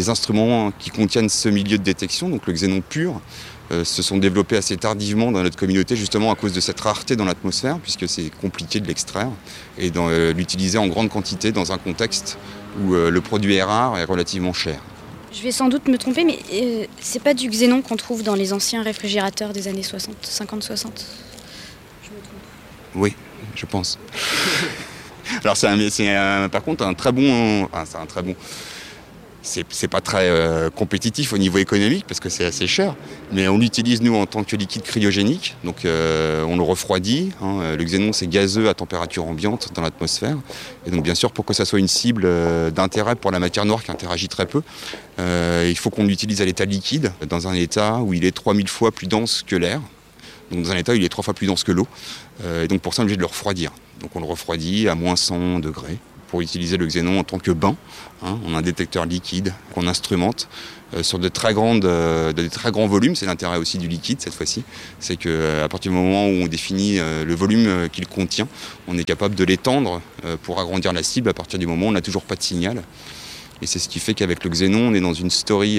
les instruments qui contiennent ce milieu de détection, donc le xénon pur, se sont développés assez tardivement dans notre communauté, justement à cause de cette rareté dans l'atmosphère, puisque c'est compliqué de l'extraire, et l'utiliser en grande quantité dans un contexte où le produit est rare et relativement cher. Je vais sans doute me tromper, mais c'est pas du xénon qu'on trouve dans les anciens réfrigérateurs des années 60, 50-60 ? Je me trompe. Oui, je pense. Alors par contre un très bon... c'est un très bon... C'est pas très compétitif au niveau économique parce que c'est assez cher, mais on l'utilise nous en tant que liquide cryogénique, donc on le refroidit. Le xénon c'est gazeux à température ambiante dans l'atmosphère, et donc bien sûr pour que ça soit une cible d'intérêt pour la matière noire qui interagit très peu, il faut qu'on l'utilise à l'état liquide, dans un état où il est 3000 fois plus dense que l'air, donc dans un état où il est 3 fois plus dense que l'eau, et donc pour ça on est obligé de le refroidir. Donc on le refroidit à moins 100 degrés. Pour utiliser le xénon en tant que bain. On a un détecteur liquide qu'on instrumente sur de très grands volumes. C'est l'intérêt aussi du liquide cette fois-ci. C'est qu'à partir du moment où on définit le volume qu'il contient, on est capable de l'étendre pour agrandir la cible à partir du moment où on n'a toujours pas de signal. Et c'est ce qui fait qu'avec le xénon, on est dans une story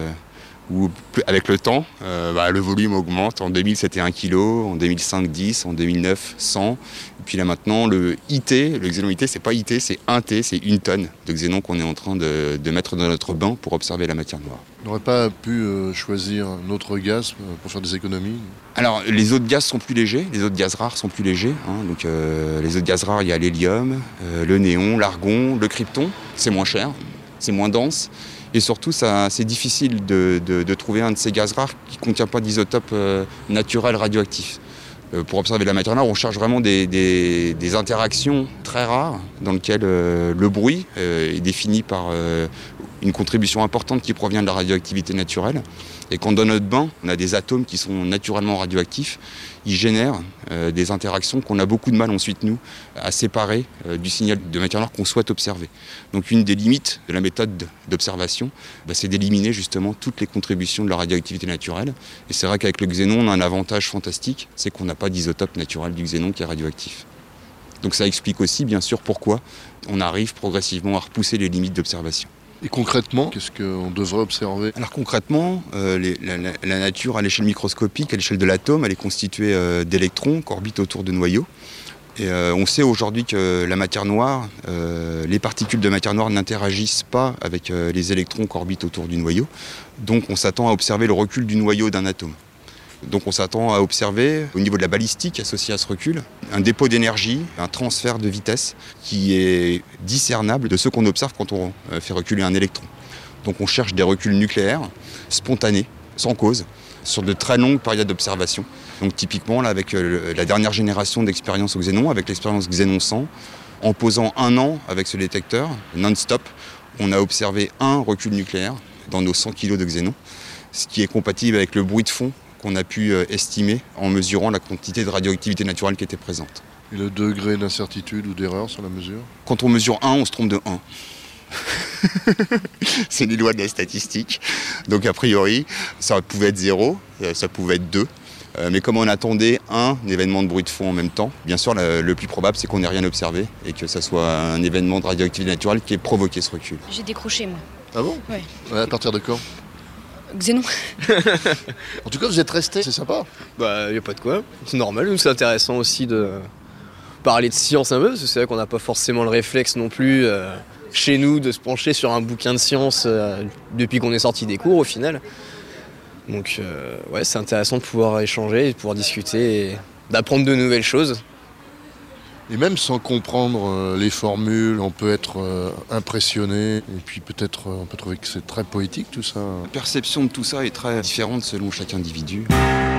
où, avec le temps, le volume augmente. En 2000, c'était 1 kg, en 2005, 10, en 2009, 100. Et puis là maintenant, le xénon IT, c'est pas IT, c'est 1 T, c'est 1 tonne de xénon qu'on est en train de mettre dans notre bain pour observer la matière noire. On n'aurait pas pu choisir un autre gaz pour faire des économies ? Alors, les autres gaz sont plus légers, les autres gaz rares sont plus légers. Donc, les autres gaz rares, il y a l'hélium, le néon, l'argon, le krypton. C'est moins cher, c'est moins dense. Et surtout, c'est difficile de trouver un de ces gaz rares qui ne contient pas d'isotope naturel radioactif. Pour observer la matière noire, on cherche vraiment des interactions très rares dans lesquelles le bruit est défini par une contribution importante qui provient de la radioactivité naturelle. Et quand dans notre bain, on a des atomes qui sont naturellement radioactifs, ils génèrent des interactions qu'on a beaucoup de mal ensuite, nous, à séparer du signal de matière noire qu'on souhaite observer. Donc une des limites de la méthode d'observation, c'est d'éliminer justement toutes les contributions de la radioactivité naturelle. Et c'est vrai qu'avec le xénon, on a un avantage fantastique, c'est qu'on n'a pas d'isotope naturel du xénon qui est radioactif. Donc ça explique aussi, bien sûr, pourquoi on arrive progressivement à repousser les limites d'observation. Et concrètement, qu'est-ce qu'on devrait observer ? Alors concrètement, la nature à l'échelle microscopique, à l'échelle de l'atome, elle est constituée d'électrons qui orbitent autour de noyaux. Et on sait aujourd'hui que la matière noire, les particules de matière noire n'interagissent pas avec les électrons qui orbitent autour du noyau. Donc on s'attend à observer le recul du noyau d'un atome. Donc on s'attend à observer, au niveau de la balistique associée à ce recul, un dépôt d'énergie, un transfert de vitesse qui est discernable de ce qu'on observe quand on fait reculer un électron. Donc on cherche des reculs nucléaires, spontanés, sans cause, sur de très longues périodes d'observation. Donc typiquement, là, avec la dernière génération d'expériences au xénon, avec l'expérience Xénon 100, en posant 1 an avec ce détecteur, non-stop, on a observé un recul nucléaire dans nos 100 kg de xénon, ce qui est compatible avec le bruit de fond qu'on a pu estimer en mesurant la quantité de radioactivité naturelle qui était présente. Et le degré d'incertitude ou d'erreur sur la mesure ? Quand on mesure 1, on se trompe de 1. C'est les lois de la statistique. Donc a priori, ça pouvait être 0, ça pouvait être 2. Mais comme on attendait un événement de bruit de fond en même temps, bien sûr, le plus probable, c'est qu'on n'ait rien observé et que ça soit un événement de radioactivité naturelle qui ait provoqué ce recul. J'ai décroché, moi. Ah bon ? Ouais. À partir de quand ? Xénon. En tout cas, vous êtes restés, c'est sympa. Y a pas de quoi, c'est normal, nous c'est intéressant aussi de parler de science un peu, parce que c'est vrai qu'on n'a pas forcément le réflexe non plus chez nous de se pencher sur un bouquin de science depuis qu'on est sorti des cours au final. Donc c'est intéressant de pouvoir échanger, de pouvoir discuter et d'apprendre de nouvelles choses. Et même sans comprendre les formules, on peut être impressionné. Et puis peut-être on peut trouver que c'est très poétique tout ça. La perception de tout ça est très différente selon chaque individu.